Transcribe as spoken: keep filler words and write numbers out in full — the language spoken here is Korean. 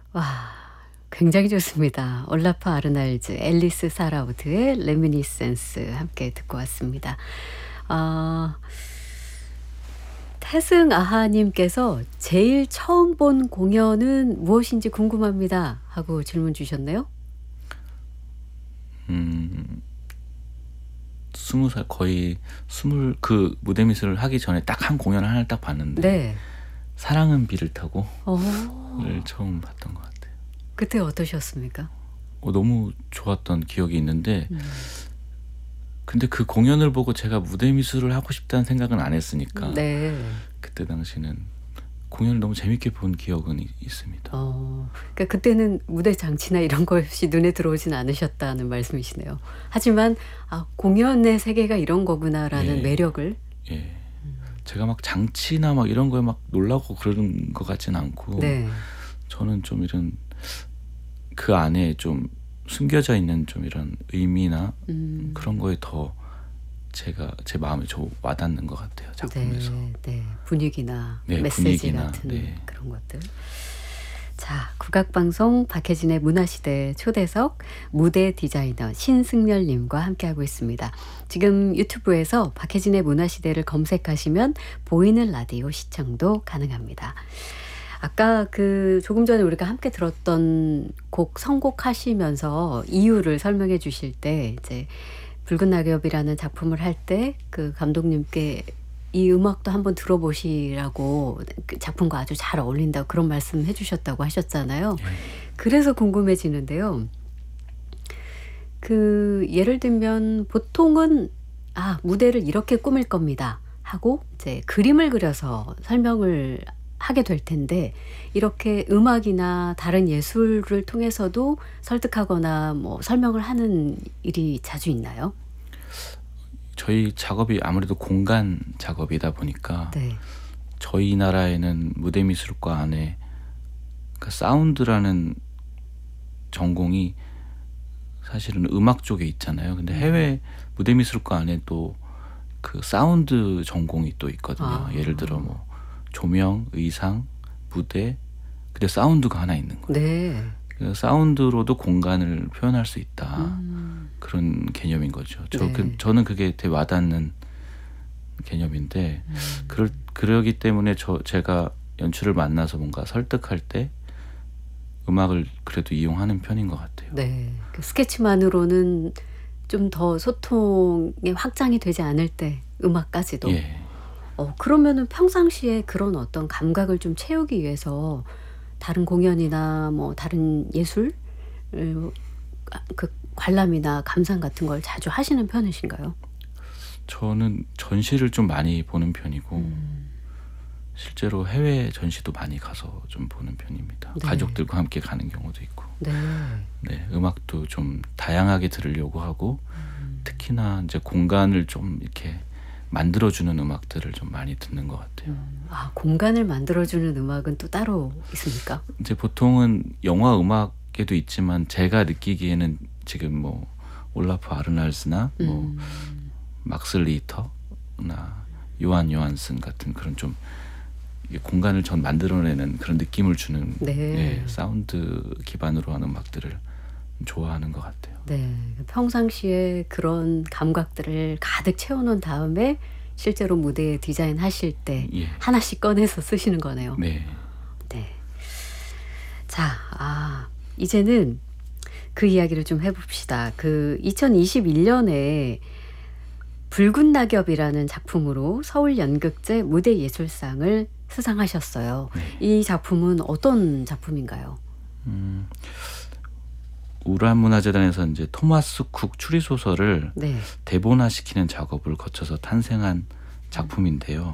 와, 굉장히 좋습니다. 올라프 아르날즈, 앨리스 사라우드의 레미니센스 함께 듣고 왔습니다. 아, 태승 아하님께서 제일 처음 본 공연은 무엇인지 궁금합니다 하고 질문 주셨네요. 음, 스무 살 거의 스물 그 무대 미술을 하기 전에 딱 한 공연을 하나 딱 봤는데 네. 사랑은 비를 타고를 어, 처음 봤던 것 같아요. 그때 어떠셨습니까? 어, 너무 좋았던 기억이 있는데 음. 근데 그 공연을 보고 제가 무대 미술을 하고 싶다는 생각은 안 했으니까 네. 그때 당시는 공연을 너무 재밌게 본 기억은 이- 있습니다. 어, 그러니까 그때는 무대 장치나 이런 것이 눈에 들어오진 않으셨다는 말씀이시네요. 하지만 아, 공연의 세계가 이런 거구나라는 예. 매력을. 예. 제가 막 장치나 막 이런 거에 막 놀라고 그러는 것 같진 않고 네. 저는 좀 이런 그 안에 좀 숨겨져 있는 좀 이런 의미나 음. 그런 거에 더 제가 제 마음에 좀 와닿는 것 같아요, 작품에서. 네, 네. 분위기나 네, 메시지 분위기나, 같은 네. 그런 것들. 자, 국악방송 박혜진의 문화시대 초대석 무대 디자이너 신승열님과 함께하고 있습니다. 지금 유튜브에서 박혜진의 문화시대를 검색하시면 보이는 라디오 시청도 가능합니다. 아까 그 조금 전에 우리가 함께 들었던 곡 선곡하시면서 이유를 설명해 주실 때 이제 붉은 낙엽이라는 작품을 할 때 그 감독님께 이 음악도 한번 들어보시라고 그 작품과 아주 잘 어울린다고 그런 말씀 해주셨다고 하셨잖아요. 예. 그래서 궁금해지는데요. 그 예를 들면 보통은 아, 무대를 이렇게 꾸밀 겁니다 하고 이제 그림을 그려서 설명을 하게 될 텐데 이렇게 음악이나 다른 예술을 통해서도 설득하거나 뭐 설명을 하는 일이 자주 있나요? 저희 작업이 아무래도 공간 작업이다 보니까 네. 저희 나라에는 무대 미술과 안에 그러니까 사운드라는 전공이 사실은 음악 쪽에 있잖아요. 근데 해외 무대 미술과 안에 또 그 사운드 전공이 또 있거든요. 아. 예를 들어 뭐 조명, 의상, 무대, 근데 사운드가 하나 있는 거예요. 네. 그 사운드로도 공간을 표현할 수 있다. 음. 그런 개념인 거죠. 저, 네. 그, 저는 그게 되게 와닿는 개념인데 음. 그럴, 그러기 때문에 저 제가 연출을 만나서 뭔가 설득할 때 음악을 그래도 이용하는 편인 것 같아요. 네. 그 스케치만으로는 좀 더 소통의 확장이 되지 않을 때 음악까지도. 예. 어, 그러면은 평상시에 그런 어떤 감각을 좀 채우기 위해서 다른 공연이나 뭐 다른 예술 을, 아, 그 관람이나 감상 같은 걸 자주 하시는 편이신가요? 저는 전시를 좀 많이 보는 편이고 음. 실제로 해외 전시도 많이 가서 좀 보는 편입니다. 네. 가족들과 함께 가는 경우도 있고. 네. 네, 음악도 좀 다양하게 들으려고 하고 음. 특히나 이제 공간을 좀 이렇게 만들어주는 음악들을 좀 많이 듣는 것 같아요. 음. 아, 공간을 만들어주는 음악은 또 따로 있습니까? 이제 보통은 영화 음악에도 있지만 제가 느끼기에는 지금 뭐 올라프 아르날스나 뭐 음. 막스 리히터나 요한 요한슨 같은 그런 좀 이게 공간을 전 만들어내는 그런 느낌을 주는 네. 예, 사운드 기반으로 하는 음악들을 좋아하는 것 같아요. 네. 평상시에 그런 감각들을 가득 채워놓은 다음에 실제로 무대 디자인 하실 때 예. 하나씩 꺼내서 쓰시는 거네요. 네. 네. 자, 아, 이제는 그 이야기를 좀 해봅시다. 그 이천이십일 년에 붉은 낙엽이라는 작품으로 서울연극제 무대예술상을 수상하셨어요. 네. 이 작품은 어떤 작품인가요? 음, 우라문화재단에서 이제 토마스 쿡 추리 소설을 네. 대본화시키는 작업을 거쳐서 탄생한 작품인데요.